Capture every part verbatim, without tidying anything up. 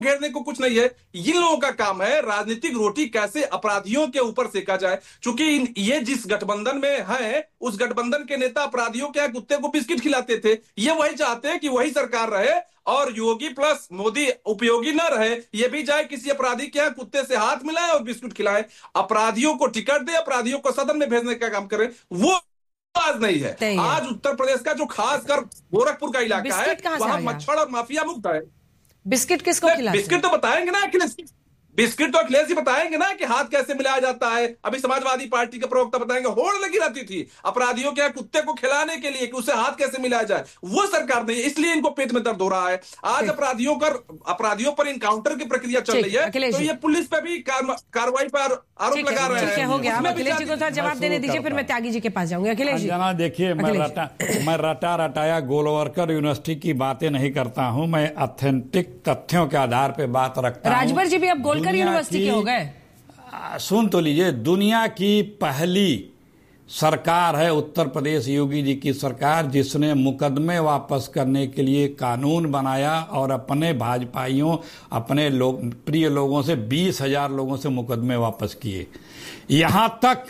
घेरने को कुछ नहीं है। इन लोगों का काम है राजनीतिक रोटी कैसे अपराधियों के ऊपर सेका जाए। चूंकि ये जिस गठबंधन में है, उस गठबंधन के नेता अपराधियों के कुत्ते को बिस्किट खिलाते थे। ये वही चाहते हैं कि वही सरकार रहे और योगी प्लस मोदी उपयोगी ना रहे। ये भी जाए किसी अपराधी के यहाँ कुत्ते से हाथ मिलाए और बिस्कुट खिलाए। अपराधियों को टिकट दे, अपराधियों को सदन में भेजने का काम करे, वो आज नहीं है। आज उत्तर प्रदेश का जो खासकर गोरखपुर का इलाका है, वहां मच्छर और माफिया मुक्त है। बिस्किट किसको खिलाते हैं? बिस्किट तो बताएंगे ना अखिलेश, बिस्किट तो अखिलेश जी बताएंगे ना कि हाथ कैसे मिलाया जाता है। अभी समाजवादी पार्टी के प्रवक्ता बताएंगे होड़ लगी रहती थी अपराधियों के कुत्ते को खिलाने के लिए कि उसे हाथ कैसे मिलाया जाए। वो सरकार नहीं, इसलिए इनको पेट में दर्द हो रहा है। आज अपराधियों पर अपराधियों पर इनकाउंटर की प्रक्रिया चल रही है, तो ये पुलिस पे भी कार्रवाई पर आरोप लगा रहे हैं। हो गया, अखिलेश जी को जवाब देने दीजिए, फिर मैं त्यागी जी के पास जाऊंगी। अखिलेश जी देखिए, मैं रटा मैं रटा रटाया गोलवर्कर यूनिवर्सिटी की बातें नहीं करता हूं, मैं ऑथेंटिक तथ्यों के आधार पर बात रखता हूं। राजभर जी भी अब गोलकर यूनिवर्सिटी के हो गए। सुन तो लीजिए, दुनिया की पहली सरकार है उत्तर प्रदेश योगी जी की सरकार, जिसने मुकदमे वापस करने के लिए कानून बनाया और अपने भाजपाइयों, अपने लोग प्रिय लोगों से बीस हजार लोगों से मुकदमे वापस किए। यहां तक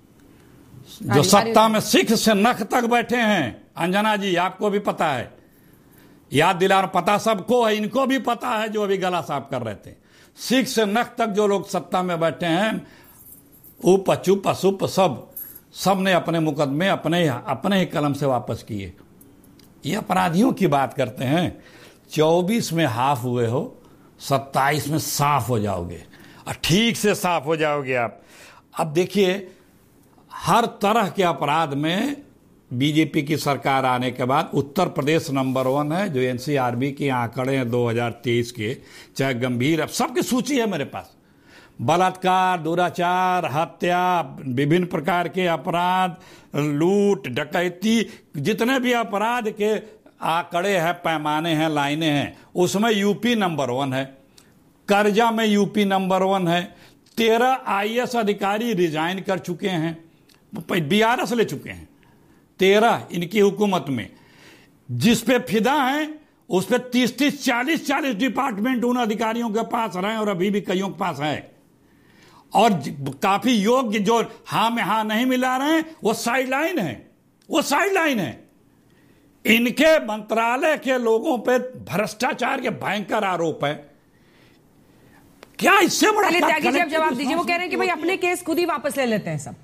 जो सत्ता में सिख से नख तक बैठे हैं, अंजना जी आपको भी पता है, याद दिलाना, पता सबको है, इनको भी पता है जो अभी गला साफ कर रहे थे। सिख से नख तक जो लोग सत्ता में बैठे हैं, उप अचुप अशुप सब सब ने अपने मुकदमे अपने अपने ही कलम से वापस किए। ये अपराधियों की बात करते हैं। चौबीस में हाफ हुए हो, सत्ताईस में साफ हो जाओगे और ठीक से साफ हो जाओगे आप। अब देखिए, हर तरह के अपराध में बीजेपी की सरकार आने के बाद उत्तर प्रदेश नंबर वन है। जो एनसीआरबी के आंकड़े हैं दो हज़ार तेईस के, चाहे गंभीर, अब सबकी सूची है मेरे पास, बलात्कार, दुराचार, हत्या, विभिन्न प्रकार के अपराध, लूट, डकैती, जितने भी अपराध के आंकड़े हैं, पैमाने हैं, लाइनें हैं, उसमें यूपी नंबर वन है। कर्जा में यूपी नंबर वन है। तेरह आईएएस अधिकारी रिजाइन कर चुके हैं, बीआरएस ले चुके हैं तेरह इनकी हुकूमत में। जिस पे फिदा है उस पे तीस तीस चालीस चालीस डिपार्टमेंट उन अधिकारियों के पास रहे और अभी भी कईयों के पास है। और काफी योग्य जो हां में हां नहीं मिला रहे हैं, वो साइडलाइन है, वो साइडलाइन है। इनके मंत्रालय के लोगों पे भ्रष्टाचार के भयंकर आरोप है। क्या इससे बड़ा त्यागी जी आप जवाब दीजिए। वो कह रहे हैं कि भाई अपने केस खुद ही वापस ले लेते हैं सब।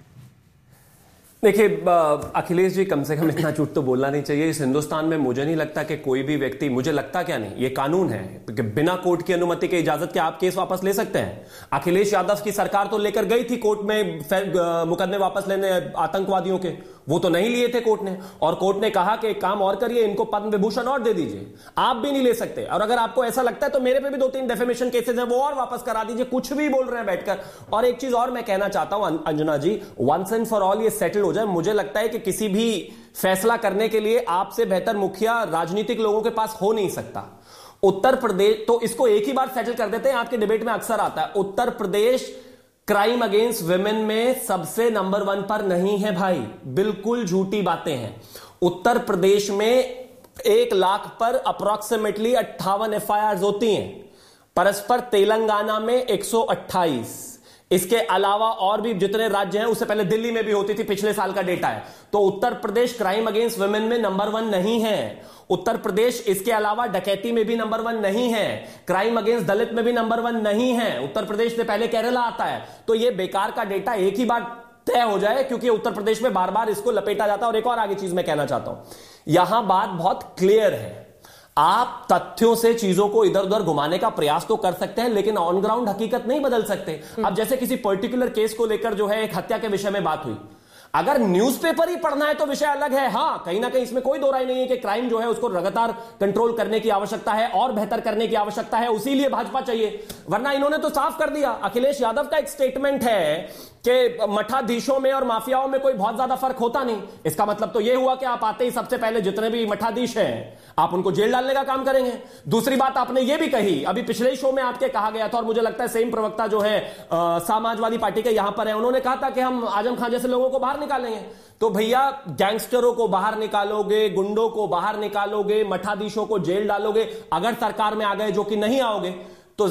देखिए अखिलेश जी, कम से कम इतना झूठ तो बोलना नहीं चाहिए। इस हिंदुस्तान में मुझे नहीं लगता कि कोई भी व्यक्ति, मुझे लगता क्या नहीं, ये कानून है कि बिना कोर्ट की अनुमति के, इजाजत के आप केस वापस ले सकते हैं। अखिलेश यादव की सरकार तो लेकर गई थी कोर्ट में मुकदमे वापस लेने आतंकवादियों के, वो तो नहीं लिए थे कोर्ट ने। और कोर्ट ने कहा कि एक काम और करिए, इनको पद्म विभूषण और दे दीजिए, आप भी नहीं ले सकते। और अगर आपको ऐसा लगता है तो मेरे पे भी दो तीन डेफेमेशन केसेस हैं, वो और वापस करा दीजिए। कुछ भी बोल रहे हैं बैठकर। और एक चीज और मैं कहना चाहता हूं अंजना जी, वंस एंड फॉर ऑल ये सेटल हो जाए। मुझे लगता है कि किसी भी फैसला करने के लिए आपसे बेहतर मुखिया राजनीतिक लोगों के पास हो नहीं सकता। उत्तर प्रदेश, तो इसको एक ही बार सेटल कर देते हैं। आपके डिबेट में अक्सर आता है Uttar Pradesh crime against women में सबसे नंबर वन पर नहीं है भाई, बिल्कुल झूठी बातें हैं। उत्तर प्रदेश में एक लाख पर अप्रोक्सीमेटली अट्ठावन एफ आई आर होती हैं, परस्पर तेलंगाना में एक सौ अट्ठाईस। इसके अलावा और भी जितने राज्य हैं, उससे पहले दिल्ली में भी होती थी, पिछले साल का डेटा है। तो Uttar Pradesh crime against women में नंबर वन नहीं है। उत्तर प्रदेश इसके अलावा डकैती में भी नंबर वन नहीं है, क्राइम अगेंस्ट दलित में भी नंबर वन नहीं है। उत्तर प्रदेश से पहले केरला आता है। तो यह बेकार का डेटा एक ही बार तय हो जाए, क्योंकि उत्तर प्रदेश में बार बार इसको लपेटा जाता है। और एक और आगे चीज मैं कहना चाहता हूं, यहां बात बहुत क्लियर है। आप तथ्यों से चीजों को इधर उधर घुमाने का प्रयास तो कर सकते हैं, लेकिन ऑन ग्राउंड हकीकत नहीं बदल सकते। अब जैसे किसी पर्टिकुलर केस को लेकर जो है एक हत्या के विषय में बात हुई, अगर न्यूज़पेपर ही पढ़ना है तो विषय अलग है। हां, कहीं ना कहीं इसमें कोई दो राय नहीं है कि क्राइम जो है उसको लगातार कंट्रोल करने की आवश्यकता है और बेहतर करने की आवश्यकता है, उसीलिए भाजपा चाहिए। वरना इन्होंने तो साफ कर दिया। अखिलेश यादव का एक स्टेटमेंट है कि मठाधीशों में और माफियाओं में कोई बहुत ज्यादा फर्क होता नहीं। इसका मतलब तो यह हुआ कि आप आते ही सबसे पहले जितने भी मठाधीश हैं आप उनको जेल डालने का काम करेंगे। दूसरी बात आपने यह भी कही, अभी पिछले ही शो में आपके कहा गया था, और मुझे लगता है सेम प्रवक्ता जो है समाजवादी पार्टी के यहां पर है, उन्होंने कहा था कि हम आजम खान जैसे लोगों को बाहर निकालेंगे। तो भैया, गैंगस्टरों को बाहर निकालोगे, गुंडों को बाहर निकालोगे, मठाधीशों को जेल डालोगे, अगर सरकार में आ गए, जो कि नहीं आओगे,